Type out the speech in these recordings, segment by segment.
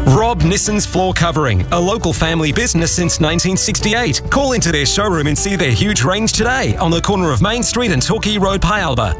Rob Nissan's Floor Covering, a local family business since 1968. Call into their showroom and see their huge range today on the corner of Main Street and Torquay Road, Pyalba.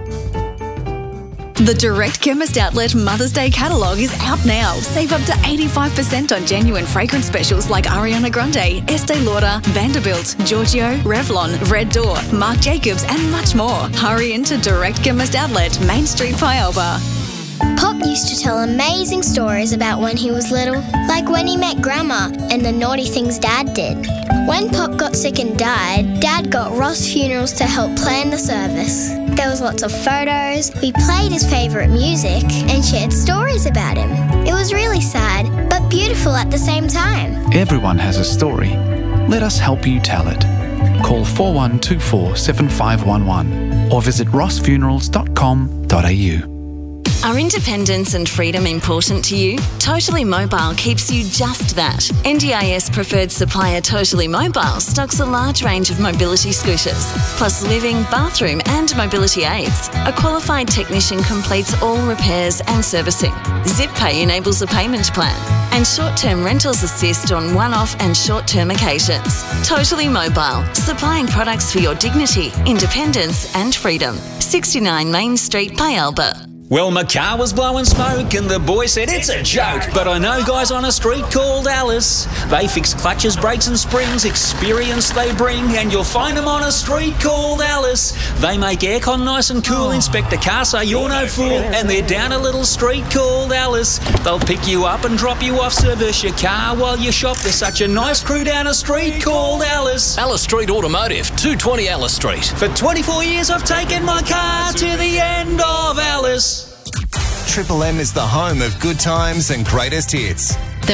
The Direct Chemist Outlet Mother's Day catalogue is out now. Save up to 85% on genuine fragrance specials like Ariana Grande, Estee Lauder, Vanderbilt, Giorgio, Revlon, Red Door, Marc Jacobs and much more. Hurry into Direct Chemist Outlet, Main Street, Pyalba. Pop used to tell amazing stories about when he was little, like when he met Grandma and the naughty things Dad did. When Pop got sick and died, Dad got Ross Funerals to help plan the service. There was lots of photos, we played his favourite music and shared stories about him. It was really sad, but beautiful at the same time. Everyone has a story. Let us help you tell it. Call 4124 7511 or visit rossfunerals.com.au. Are independence and freedom important to you? Totally Mobile keeps you just that. NDIS preferred supplier Totally Mobile stocks a large range of mobility scooters, plus living, bathroom and mobility aids. A qualified technician completes all repairs and servicing. Zip Pay enables a payment plan. And short-term rentals assist on one-off and short-term occasions. Totally Mobile, supplying products for your dignity, independence and freedom. 69 Main Street, Pyalba. Well, my car was blowing smoke and the boy said it's a joke. But I know guys on a street called Alice. They fix clutches, brakes and springs, experience they bring, and you'll find them on a street called Alice. They make aircon nice and cool, inspect the car so you're no fool, and they're down a little street called Alice. They'll pick you up and drop you off, service your car while you shop. There's such a nice crew down a street called Alice. Alice Street Automotive, 220 Alice Street. For 24 years I've taken my car to the end of Alice. Triple M is the home of good times and greatest hits.